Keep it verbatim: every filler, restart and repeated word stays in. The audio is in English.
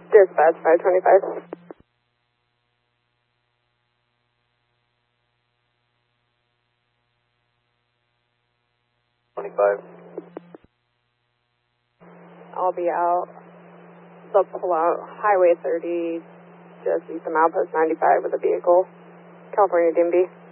Dispatch five twenty-five. twenty-five. I'll be out. They'll pull out Highway thirty, just east of Milepost ninety-five with a vehicle. California D M V.